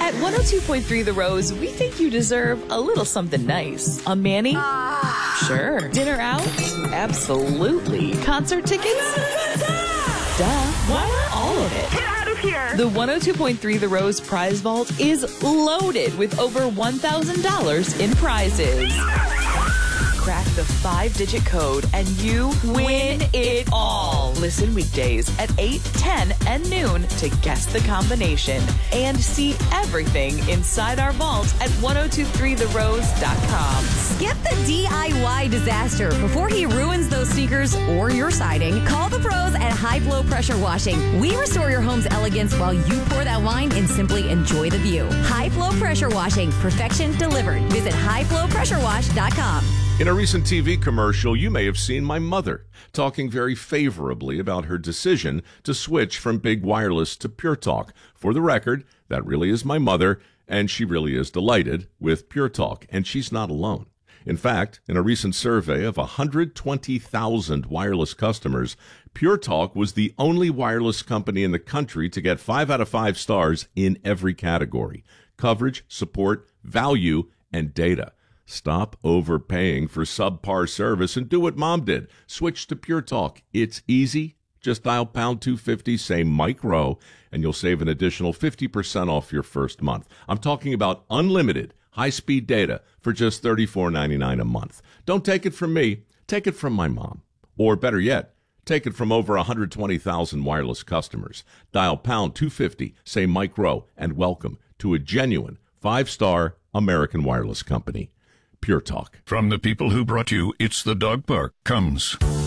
At 102.3 The Rose, we think you deserve a little something nice. A Manny? Sure. Dinner out? Absolutely. Concert tickets? Duh. Why not all of it? Get out of here! The 102.3 The Rose prize vault is loaded with over $1,000 in prizes. Crack the 5-digit code and you win it all. Listen weekdays at 8, 10, and noon to guess the combination and see everything inside our vault at 1023therose.com. Skip the DIY disaster before he ruins those sneakers or your siding. Call the pros at High Flow Pressure Washing. We restore your home's elegance while you pour that wine and simply enjoy the view. High Flow Pressure Washing. Perfection delivered. Visit highflowpressurewash.com. In a recent TV commercial, you may have seen my mother talking very favorably about her decision to switch from Big Wireless to Pure Talk. For the record, that really is my mother, and she really is delighted with Pure Talk, and she's not alone. In fact, in a recent survey of 120,000 wireless customers, Pure Talk was the only wireless company in the country to get 5 out of 5 stars in every category: coverage, support, value, and data. Stop overpaying for subpar service and do what Mom did. Switch to Pure Talk. It's easy. Just dial pound 250, say Mike Rowe, and you'll save an additional 50% off your first month. I'm talking about unlimited high-speed data for just $34.99 a month. Don't take it from me. Take it from my mom. Or better yet, take it from over 120,000 wireless customers. Dial pound 250, say Mike Rowe, and welcome to a genuine 5-star American wireless company. Pure Talk. From the people who brought you It's the Dog Park comes